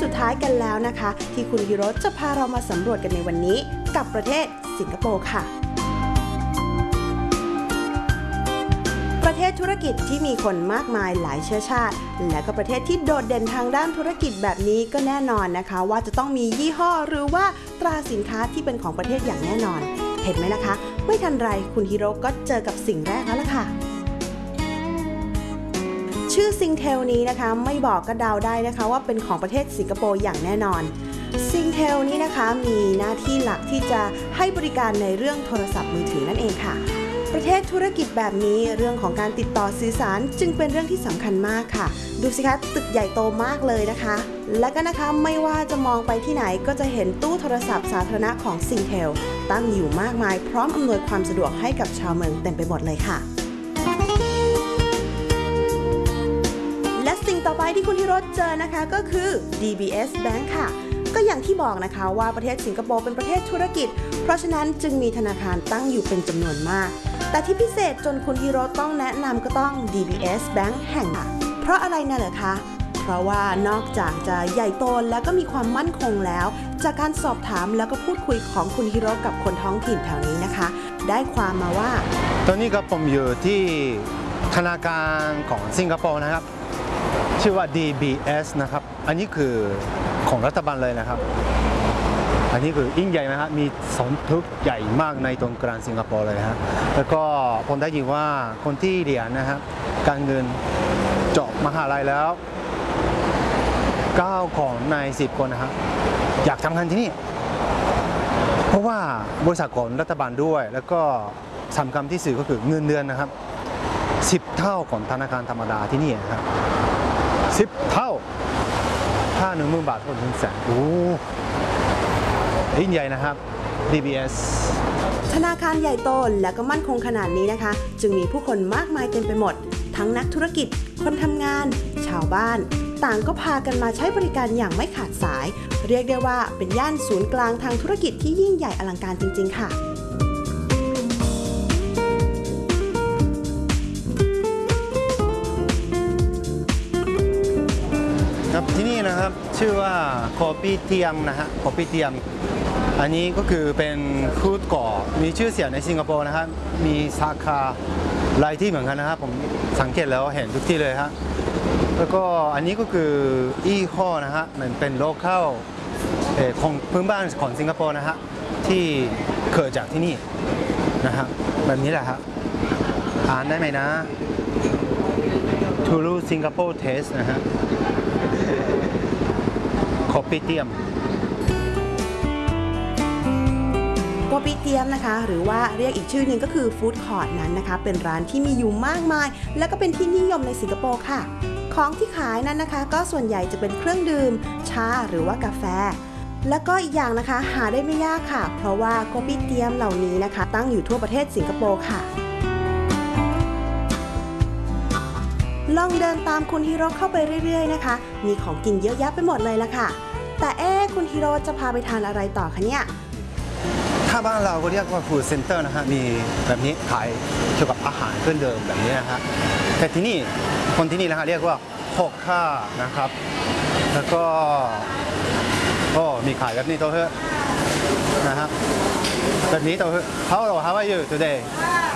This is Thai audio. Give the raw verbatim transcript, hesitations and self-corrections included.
สุดท้ายกันแล้วนะคะที่คุณฮิโรจะพาเรามาสำรวจกันในวันนี้กับประเทศสิงคโปร์ค่ะประเทศธุรกิจที่มีคนมากมายหลายเชื้อชาติและก็ประเทศที่โดดเด่นทางด้านธุรกิจแบบนี้ก็แน่นอนนะคะว่าจะต้องมียี่ห้อหรือว่าตราสินค้าที่เป็นของประเทศอย่างแน่นอนเห็นไหมล่ะคะไม่ทันไรคุณฮิโรก็เจอกับสิ่งแรกแล้วล่ะค่ะชื่อซิงเทลนี้นะคะไม่บอกก็เดาได้นะคะว่าเป็นของประเทศสิงคโปร์อย่างแน่นอนซิงเทลนี้นะคะมีหน้าที่หลักที่จะให้บริการในเรื่องโทรศัพท์มือถือนั่นเองค่ะประเทศธุรกิจแบบนี้เรื่องของการติดต่อสื่อสารจึงเป็นเรื่องที่สำคัญมากค่ะดูสิคะตึกใหญ่โตมากเลยนะคะและก็นะคะไม่ว่าจะมองไปที่ไหนก็จะเห็นตู้โทรศัพท์สาธารณะของซิงเทลตั้งอยู่มากมายพร้อมอำนวยความสะดวกให้กับชาวเมืองเต็มไปหมดเลยค่ะและสิ่งต่อไปที่คุณฮิโรเจอนะคะก็คือ ดี บี เอส Bank ค่ะก็อย่างที่บอกนะคะว่าประเทศสิงคโปร์เป็นประเทศธุรกิจเพราะฉะนั้นจึงมีธนาคารตั้งอยู่เป็นจำนวนมากแต่ที่พิเศษจนคุณฮิโรต้องแนะนำก็ต้อง ดี บี เอส Bank แห่งค่ะเพราะอะไรน่ะเหรอคะเพราะว่านอกจากจะใหญ่โตแล้วก็มีความมั่นคงแล้วจากการสอบถามแล้วก็พูดคุยของคุณฮิโรกับคนท้องถิ่นแถวนี้นะคะได้ความมาว่าตอนนี้ก็ผมอยู่ที่ธนาคารของสิงคโปร์นะครับชื่อว่า ดี บี เอส นะครับอันนี้คือของรัฐบาลเลยนะครับอันนี้คือยิ่งใหญ่นะครับมีสองทึบใหญ่มากในตรงกลางสิงคโปร์เลยฮะแล้วก็ผมได้ยินว่าคนที่เรียนนะครับการเงินจบมหาลัยแล้วเก้าคนในสิบคนนะครับอยากทำงานที่นี่เพราะว่าบริษัทของรัฐบาลด้วยแล้วก็สำคัญที่สุดก็คือเงินเดือนนะครับสิบเท่าของธนาคารธรรมดาที่นี่นะครับสิบเท่าถ้าหนึ่งหมื่นบาทก็หนึ่งแสนโอ้ยิ่งใหญ่นะครับ ดี บี เอสธนาคารใหญ่โตและก็มั่นคงขนาดนี้นะคะจึงมีผู้คนมากมายเต็มไปหมดทั้งนักธุรกิจคนทำงานชาวบ้านต่างก็พากันมาใช้บริการอย่างไม่ขาดสายเรียกได้ว่าเป็นย่านศูนย์กลางทางธุรกิจที่ยิ่งใหญ่อลังการจริงๆค่ะครับที่นี่นะครับชื่อว่าโคปิเทียมนะฮะโคปิเทียมอันนี้ก็คือเป็นฟู้ดก่อมีชื่อเสียงในสิงคโปร์นะครับมีสาขาหลายที่เหมือนกันนะครับผมสังเกตแล้วเห็นทุกที่เลยฮะแล้วก็อันนี้ก็คืออีโคนะฮะมันเป็นโลเคอลของพื้นบ้านของสิงคโปร์นะฮะที่เกิดจากที่นี่นะฮะแบบนี้แหละฮะอ่านได้ไหมนะทูรูสิงคโปร์เทสนะฮะโคปิเทียมโกปิเตียมนะคะหรือว่าเรียกอีกชื่อหนึ่งก็คือฟู้ดคอร์ทนั้นนะคะเป็นร้านที่มีอยู่มากมายและก็เป็นที่นิยมในสิงคโปร์ค่ะของที่ขายนั้นนะคะก็ส่วนใหญ่จะเป็นเครื่องดื่มชาหรือว่ากาแฟแล้วก็อีกอย่างนะคะหาได้ไม่ยากค่ะเพราะว่าโกปิเตียมเหล่านี้นะคะตั้งอยู่ทั่วประเทศสิงคโปร์ค่ะลองเดินตามคุณฮิโรเข้าไปเรื่อยๆนะคะมีของกินเยอะแยะไปหมดเลยละค่ะแต่เอ๊ะคุณฮิโรจะพาไปทานอะไรต่อคะเนี่ยถ้าบ้านเราก็เรียกว่าฟู้ดเซ็นเตอร์นะฮะมีแบบนี้ขายเกี่ยวกับอาหารเครื่องดื่มแบบนี้นะฮะแต่ที่นี่คนที่นี่นะฮะเรียกว่าฮอกค่านะครับแล้วก็ก็มีขายแบบนี้ตัวเฮ้นะฮะแบบนี้ตัวเฮ้ How how are you today